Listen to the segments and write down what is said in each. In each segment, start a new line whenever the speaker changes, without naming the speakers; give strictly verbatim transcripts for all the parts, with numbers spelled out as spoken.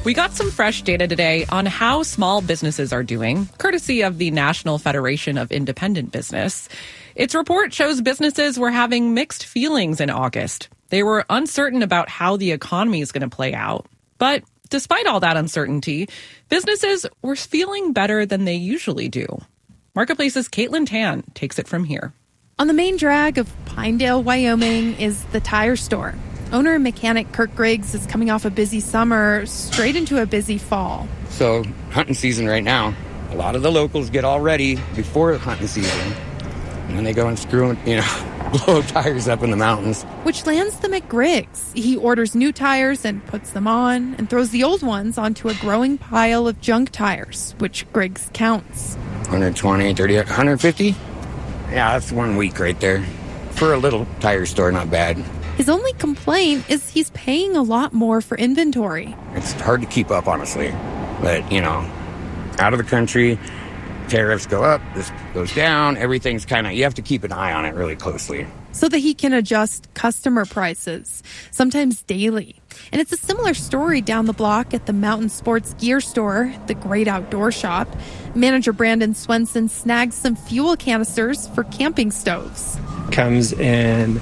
We got some fresh data today on how small businesses are doing, courtesy of the National Federation of Independent Business. Its report shows businesses were having mixed feelings in August. They were uncertain about how the economy is going to play out. But despite all that uncertainty, businesses were feeling better than they usually do. Marketplace's Caitlin Tan takes it from here.
On the main drag of Pinedale, Wyoming, is the tire store. Owner and mechanic Kirk Griggs is coming off a busy summer straight into a busy fall.
So hunting season right now, a lot of the locals get all ready before hunting season. And then they go and screw, you know, blow tires up in the mountains.
Which lands them at Griggs. He orders new tires and puts them on and throws the old ones onto a growing pile of junk tires, which Griggs counts.
one twenty, thirty, one fifty? Yeah, that's one week right there. For a little tire store, not bad.
His only complaint is he's paying a lot more for inventory.
It's hard to keep up, honestly. But, you know, out of the country, tariffs go up, this goes down, everything's kind of, you have to keep an eye on it really closely.
So that he can adjust customer prices, sometimes daily. And it's a similar story down the block at the Mountain Sports Gear Store, the Great Outdoor Shop. Manager Brandon Swenson snags some fuel canisters for camping stoves.
Comes in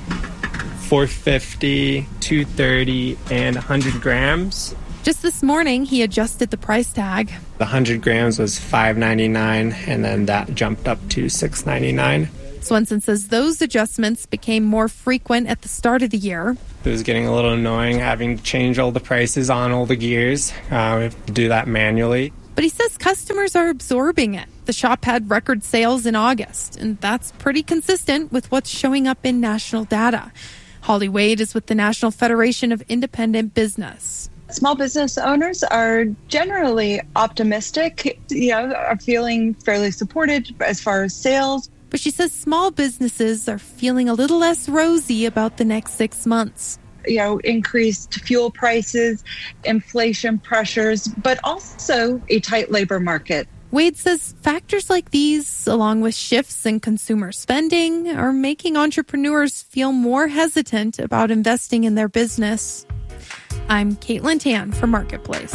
four fifty, two thirty, and one hundred grams.
Just this morning, he adjusted the price tag.
The one hundred grams was five ninety-nine, and then that jumped up to six ninety-nine.
Swenson says those adjustments became more frequent at the start of the year.
It was getting a little annoying having to change all the prices on all the gears. Uh, we have to do that manually.
But he says customers are absorbing it. The shop had record sales in August, and that's pretty consistent with what's showing up in national data. Holly Wade is with the National Federation of Independent Business.
Small business owners are generally optimistic, you know, are feeling fairly supported as far as sales.
But she says small businesses are feeling a little less rosy about the next six months.
You know, increased fuel prices, inflation pressures, but also a tight labor market.
Wade says factors like these, along with shifts in consumer spending, are making entrepreneurs feel more hesitant about investing in their business. I'm Caitlin Tan for Marketplace.